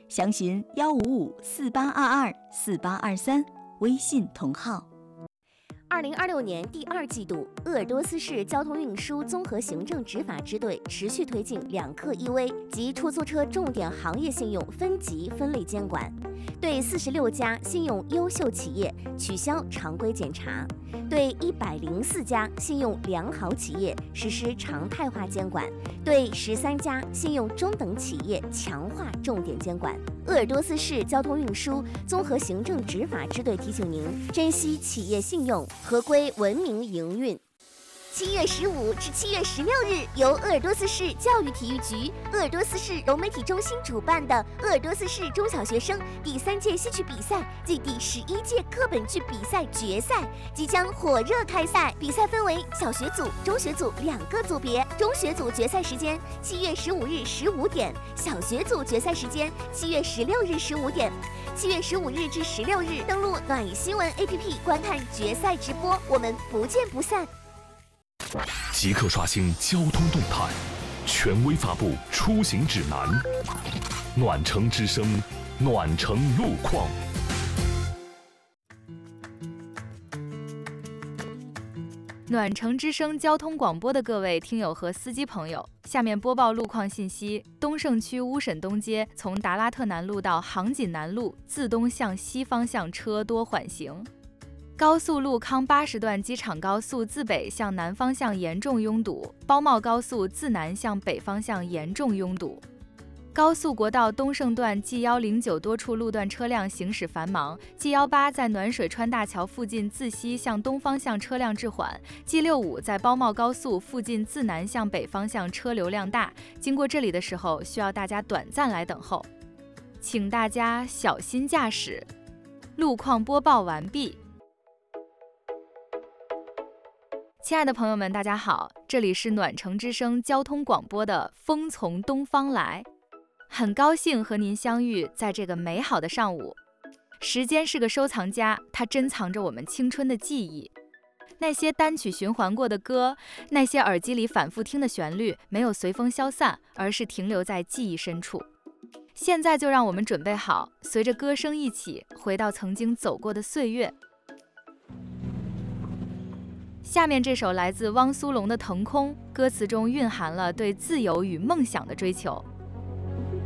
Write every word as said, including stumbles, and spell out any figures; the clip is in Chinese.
详询幺五五四八二二四八二三，微信同号。 二零二六年第二季度，鄂尔多斯市交通运输综合行政执法支队持续推进两克一微及出租车重点行业信用分级分类监管，对四十六家信用优秀企业取消常规检查，对一百零四家信用良好企业实施常态化监管，对十三家信用中等企业强化重点监管。鄂尔多斯市交通运输综合行政执法支队提醒您：珍惜企业信用，合规文明营运。七月十五至七月十六日，由鄂尔多斯市教育体育局、鄂尔多斯市融媒体中心主办的鄂尔多斯市中小学生第三届戏曲比赛暨第十一届课本剧比赛决赛即将火热开赛。比赛分为小学组、中学组两个组别。中学组决赛时间七月十五日十五点，小学组决赛时间七月十六日十五点。七月十五日至十六日，登录暖新闻 A P P 观看决赛直播，我们不见不散。 即刻刷新交通动态，权威发布出行指南。暖城之声，暖城路况。 暖城之声交通广播的各位听友和司机朋友，下面播报路况信息。东胜区乌沈东街从达拉特南路到杭锦南路自东向西方向车多缓行。高速路康八十段机场高速自北向南方向严重拥堵，包茂高速自南向北方向严重拥堵。高速国道东胜段 G 一零九多处路段车辆行驶繁忙， G 一八在暖水川大桥附近自西向东方向车辆滞缓， G 六五在包茂高速附近自南向北方向车流量大，经过这里的时候需要大家短暂来等候，请大家小心驾驶。路况播报完毕。亲爱的朋友们，大家好，这里是暖城之声交通广播的风从东方来，很高兴和您相遇在这个美好的上午。时间是个收藏家，它珍藏着我们青春的记忆。那些单曲循环过的歌，那些耳机里反复听的旋律，没有随风消散，而是停留在记忆深处。现在就让我们准备好，随着歌声一起回到曾经走过的岁月。下面这首来自汪苏泷的《腾空》，歌词中蕴含了对自由与梦想的追求。